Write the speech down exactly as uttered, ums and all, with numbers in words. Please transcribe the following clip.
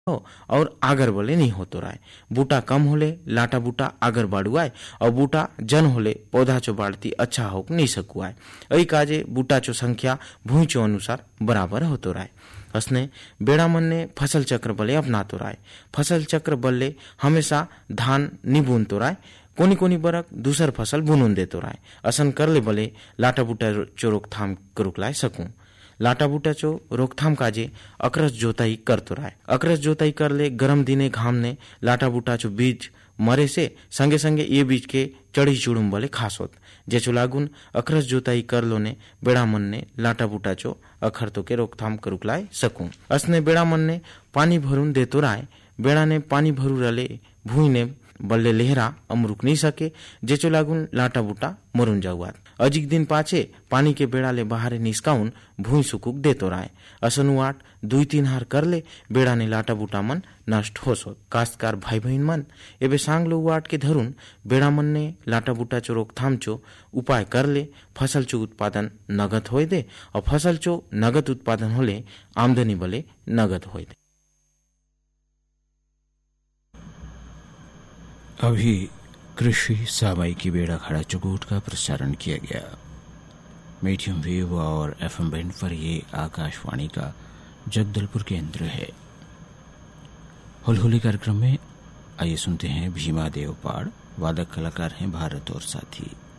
और आगर बोले नहीं होतो राय। बूटा कम होले लाटा बूटा आगर बाड़ुआय और बूटा जन होले पौधा चो बाड़ती अच्छा होक नहीं सकुआय। ऐ काजे बूटा चो संख्या भूई चो अनुसार बराबर होतो राय। असने बेड़ा मन ने फसल चक्र बले अपनातो राय। फसल चक्र बल्ले हमेशा धान नि बुनतो राय, कोनी कोनी बरक दूसर फसल बुनुन देतो राय। असन करले बले लाटा बूटा चो रोकथाम करुकलाय सकूं। लाटा बूटा चो रोकथाम काजे अकरस जोताई करतो राय। अकरस जोताई करले गरम दिने घाम ने लाटा बूटा चो बीज मरे से संगे संगे ये बीज के चढ़ी चुड़ुम बले खास होत। जेचो लागून अकरस जोताई कर लो ने बेड़ा मन ने लाटा बूटा चो अखरतो के रोकथाम करुकलाय सकूं। असने बेड़ा मन ने पानी भरून देतो राय। बेड़ा ने पानी भरू रले भूई ने बल्ले लेहरा अमरुक नहीं सके, जेचो लागून लाटा बूटा मरून जाऊआत। अजिक दिन पाछे पानी के बेड़ा ले बाहर निस्काउन भूई सुकुक देतो राय। असनुआट दुई तीन हार करले बेड़ा ने लाटा बूटा मन नष्ट होसोत। कास्तकार भाई बहन मन एबे सांगलो वाट के धरुन बेड़ा मन ने लाटा बूटा चो रोकथाम चो उपाय करले फसल चो उत्पादन नगद होय दे और फसल चो नगद उत्पादन होले आमदनी बले नगद होय दे। अभी कृषि साबाई की बेड़ा खड़ा चुगूट का प्रसारण किया गया। मीडियम वेव और एफएम बैंड पर ये आकाशवाणी का जगदलपुर केंद्र है। हुलहुली कार्यक्रम में आइए सुनते हैं भीमा देव पाड़, वादक कलाकार हैं भारत और साथी।